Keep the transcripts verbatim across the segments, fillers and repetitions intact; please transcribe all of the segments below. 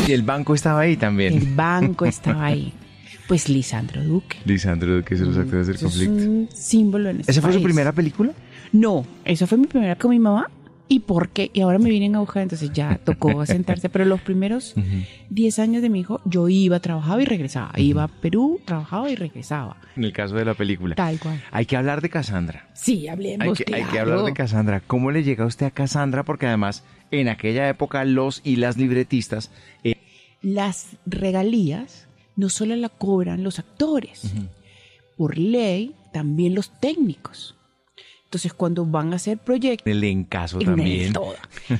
Y el banco estaba ahí también. El banco estaba ahí. Pues Lisandro Duque. Lisandro Duque es de los actores del Eso conflicto. Es un símbolo en este ¿Esa fue país. su primera película? No, esa fue mi primera con mi mamá. ¿Y por qué? Y ahora me vienen a buscar, entonces ya tocó sentarse. Pero los primeros diez uh-huh. años de mi hijo, yo iba, trabajaba y regresaba. Uh-huh. Iba a Perú, trabajaba y regresaba. En el caso de la película. Tal cual. Hay que hablar de Cassandra. Sí, hablemos, hay que, claro. Hay que hablar de Cassandra. ¿Cómo le llega a usted a Cassandra? Porque además, en aquella época, los y las libretistas... Eh... Las regalías no solo la cobran los actores. Uh-huh. Por ley, también los técnicos. Entonces, cuando van a hacer proyectos... El encaso también. Toda.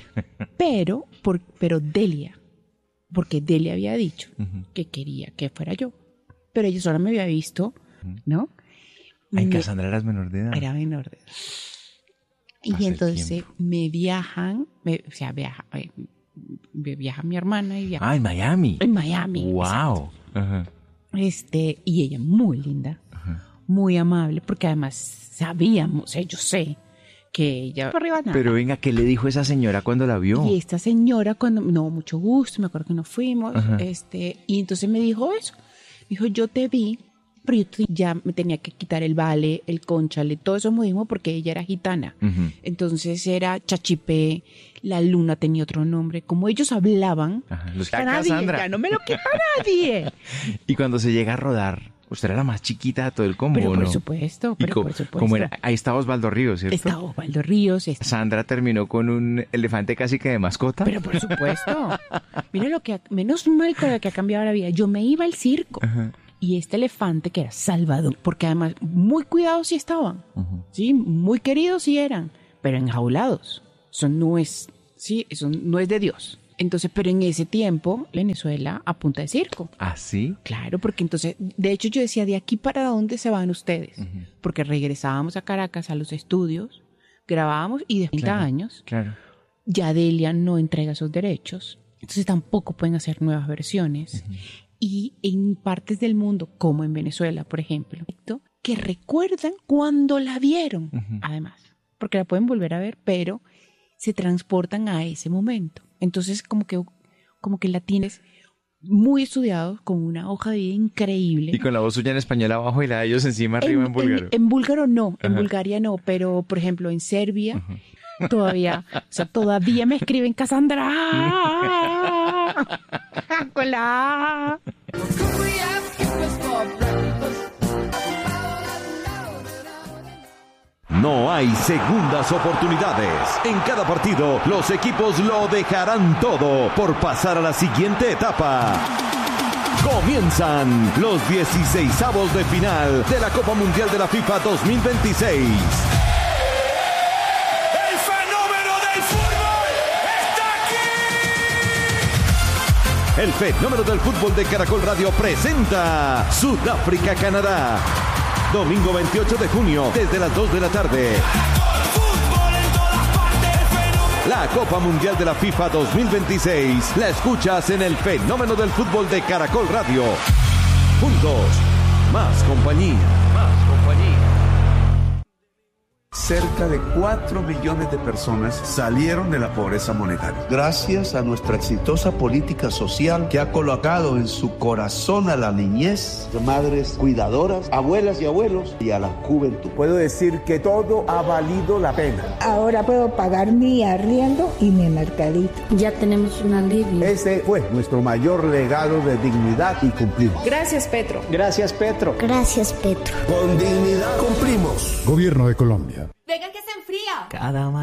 Pero, por, pero Delia, porque Delia había dicho uh-huh. que quería que fuera yo. Pero ella solo me había visto, ¿no? Ay, me, Cassandra eras menor de edad. Era menor de edad. Y Pasa entonces me viajan, me, o sea, viaja, me viaja mi hermana y viaja... Ah, en Miami. En Miami. Wow. Uh-huh. Este, y ella muy linda, uh-huh. muy amable, porque además... Sabíamos, o sea, yo sé que ella... Pero venga, ¿qué le dijo esa señora cuando la vio? Y esta señora cuando... No, mucho gusto, me acuerdo que nos fuimos. Ajá. este Y entonces me dijo eso. Me dijo, yo te vi, pero yo te, ya me tenía que quitar el vale, el cónchale, todo eso mismo porque ella era gitana. Uh-huh. Entonces era chachipé, la luna tenía otro nombre. Como ellos hablaban, Ajá, los a nadie, ya no me lo quita nadie. Y cuando se llega a rodar... Usted era la más chiquita de todo el combo, pero por ¿no? Supuesto, pero co- por supuesto. Como era, ahí estaba Osvaldo Ríos, ¿cierto? Estaba Osvaldo Ríos. Está... Sandra terminó con un elefante casi que de mascota. Pero por supuesto. Mira lo que... Ha, menos mal con lo que ha cambiado la vida. Yo me iba al circo. Ajá. Y este elefante que era Salvador, porque además muy cuidados sí estaban. Uh-huh. Sí, muy queridos sí eran, pero enjaulados. Eso no es... Sí, eso no es de Dios. Entonces, pero en ese tiempo, Venezuela a punta de circo. ¿Ah, sí? Claro, porque entonces, de hecho yo decía, ¿de aquí para dónde se van ustedes? Uh-huh. Porque regresábamos a Caracas a los estudios, grabábamos y de treinta claro, años, claro. ya Delia no entrega sus derechos, entonces tampoco pueden hacer nuevas versiones. Uh-huh. Y en partes del mundo, como en Venezuela, por ejemplo, que recuerdan cuando la vieron, uh-huh. además, porque la pueden volver a ver, pero se transportan a ese momento. Entonces, como que, como que la tienes muy estudiado, con una hoja de vida increíble. Y con la voz suya en español abajo y la de ellos encima arriba en, en búlgaro. En, en búlgaro no, Ajá. en Bulgaria no, pero, por ejemplo, en Serbia, uh-huh. todavía, o sea, todavía me escriben Cassandra. Con la... No hay segundas oportunidades. En cada partido, los equipos lo dejarán todo por pasar a la siguiente etapa. Comienzan los dieciseisavos de final de la Copa Mundial de la FIFA dos mil veintiséis. ¡El fenómeno del fútbol está aquí! El fenómeno del fútbol de Caracol Radio presenta Sudáfrica-Canadá. Domingo veintiocho de junio, desde las dos de la tarde. La Copa Mundial de la FIFA dos mil veintiséis la escuchas en el fenómeno del fútbol de Caracol Radio. Juntos, más compañía. Más compañía. Cerca de cuatro millones de personas salieron de la pobreza monetaria. Gracias a nuestra exitosa política social que ha colocado en su corazón a la niñez, madres cuidadoras, abuelas y abuelos y a la juventud. Puedo decir que todo ha valido la pena. Ahora puedo pagar mi arriendo y mi mercadito. Ya tenemos un alivio. Ese fue nuestro mayor legado de dignidad y cumplimos. Gracias, Petro. Gracias, Petro. Gracias, Petro. Con dignidad cumplimos. Gobierno de Colombia. Venga que se enfría. Cada